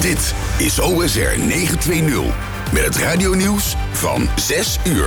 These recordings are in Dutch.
Dit is OSR 920 met het radionieuws van 6 uur.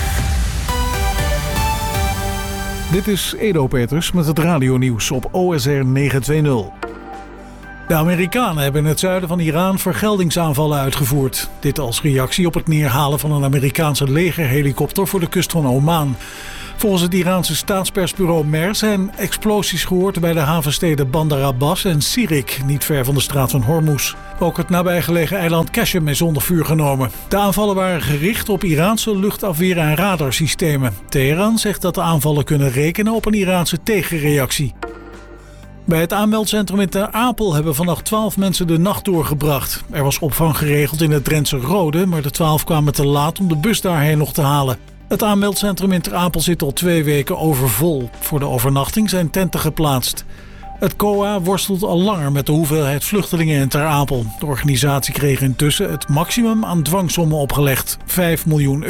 Dit is Edo Peters met het radionieuws op OSR 920. De Amerikanen hebben in het zuiden van Iran vergeldingsaanvallen uitgevoerd. Dit als reactie op het neerhalen van een Amerikaanse legerhelikopter voor de kust van Oman. Volgens het Iraanse staatspersbureau MER zijn explosies gehoord bij de havensteden Bandar Abbas en Sirik, niet ver van de straat van Hormuz. Ook het nabijgelegen eiland Qashem is onder vuur genomen. De aanvallen waren gericht op Iraanse luchtafweer- en radarsystemen. Teheran zegt dat de aanvallen kunnen rekenen op een Iraanse tegenreactie. Bij het aanmeldcentrum in Ter Apel hebben vannacht 12 mensen de nacht doorgebracht. Er was opvang geregeld in het Drentse Rode, maar de 12 kwamen te laat om de bus daarheen nog te halen. Het aanmeldcentrum in Ter Apel zit al 2 weken overvol. Voor de overnachting zijn tenten geplaatst. Het COA worstelt al langer met de hoeveelheid vluchtelingen in Ter Apel. De organisatie kreeg intussen het maximum aan dwangsommen opgelegd, €5 miljoen.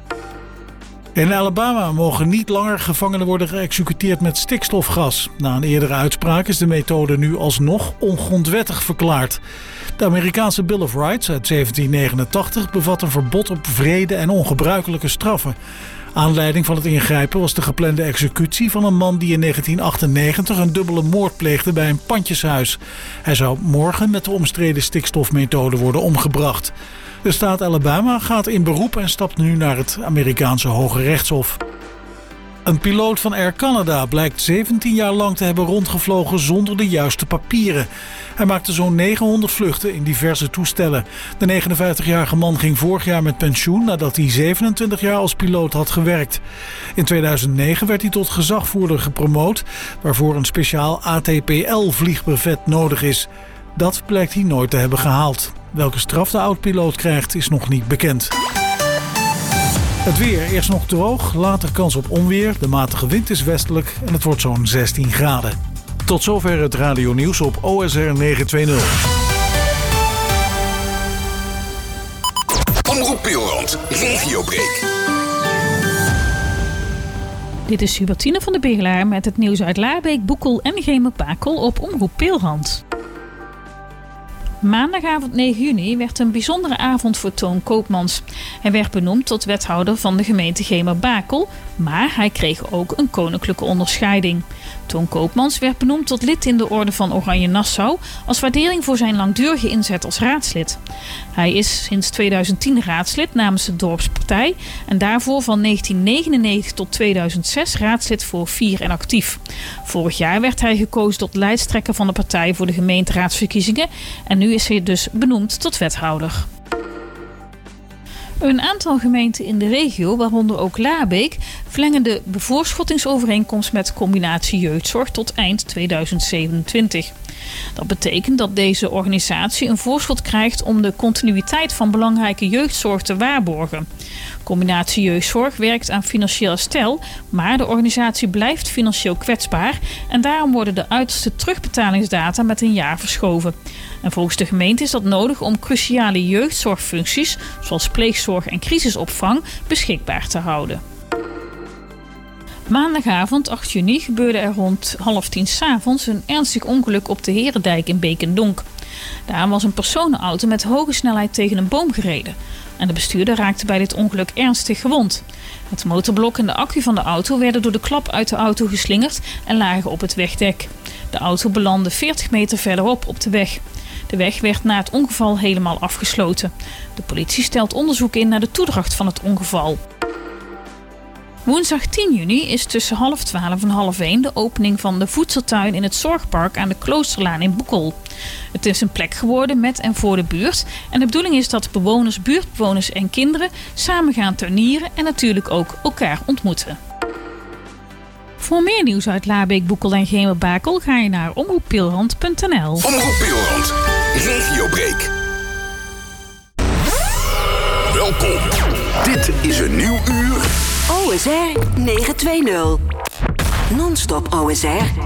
In Alabama mogen niet langer gevangenen worden geëxecuteerd met stikstofgas. Na een eerdere uitspraak is de methode nu alsnog ongrondwettig verklaard. De Amerikaanse Bill of Rights uit 1789 bevat een verbod op wrede en ongebruikelijke straffen. Aanleiding van het ingrijpen was de geplande executie van een man die in 1998 een dubbele moord pleegde bij een pandjeshuis. Hij zou morgen met de omstreden stikstofmethode worden omgebracht. De staat Alabama gaat in beroep en stapt nu naar het Amerikaanse Hoge Rechtshof. Een piloot van Air Canada blijkt 17 jaar lang te hebben rondgevlogen zonder de juiste papieren. Hij maakte zo'n 900 vluchten in diverse toestellen. De 59-jarige man ging vorig jaar met pensioen nadat hij 27 jaar als piloot had gewerkt. In 2009 werd hij tot gezagvoerder gepromoot, waarvoor een speciaal ATPL-vliegbrevet nodig is. Dat blijkt hij nooit te hebben gehaald. Welke straf de oud-piloot krijgt is nog niet bekend. Het weer, eerst nog droog, later kans op onweer. De matige wind is westelijk en het wordt zo'n 16 graden. Tot zover het radionieuws op OSR 920. Omroep Pilrand, regiobreak. Dit is Hubertine van de Beerlaar met het nieuws uit Laarbeek, Boekel en Gemerbakel op Omroep Pilrand. Maandagavond 9 juni werd een bijzondere avond voor Toon Koopmans. Hij werd benoemd tot wethouder van de gemeente Gemerbakel, maar hij kreeg ook een koninklijke onderscheiding. Toon Koopmans werd benoemd tot lid in de Orde van Oranje Nassau als waardering voor zijn langdurige inzet als raadslid. Hij is sinds 2010 raadslid namens de dorpspartij en daarvoor van 1999 tot 2006 raadslid voor 4 en actief. Vorig jaar werd hij gekozen tot lijsttrekker van de partij voor de gemeenteraadsverkiezingen en nu is hij dus benoemd tot wethouder. Een aantal gemeenten in de regio, waaronder ook Laarbeek, verlengen de bevoorschottingsovereenkomst met Combinatie Jeugdzorg tot eind 2027. Dat betekent dat deze organisatie een voorschot krijgt om de continuïteit van belangrijke jeugdzorg te waarborgen. Combinatie Jeugdzorg werkt aan financieel herstel, maar de organisatie blijft financieel kwetsbaar en daarom worden de uiterste terugbetalingsdata met een jaar verschoven. En volgens de gemeente is dat nodig om cruciale jeugdzorgfuncties, zoals pleegzorg en crisisopvang, beschikbaar te houden. Maandagavond 8 juni gebeurde er rond 9:30 s'avonds een ernstig ongeluk op de Herendijk in Beek en Donk. Daar was een personenauto met hoge snelheid tegen een boom gereden. En de bestuurder raakte bij dit ongeluk ernstig gewond. Het motorblok en de accu van de auto werden door de klap uit de auto geslingerd en lagen op het wegdek. De auto belandde 40 meter verderop op de weg. De weg werd na het ongeval helemaal afgesloten. De politie stelt onderzoek in naar de toedracht van het ongeval. Woensdag 10 juni is tussen 11:30 en 12:30 de opening van de voedseltuin in het Zorgpark aan de Kloosterlaan in Boekel. Het is een plek geworden met en voor de buurt en de bedoeling is dat bewoners, buurtbewoners en kinderen samen gaan tuinieren en natuurlijk ook elkaar ontmoeten. Voor meer nieuws uit Laarbeek, Boekel en Gemerbakel ga je naar omroeppilrand.nl. Omroep Pilrand, regiobreak. Welkom. Dit is een nieuw uur. OSR 920. Non-stop OSR.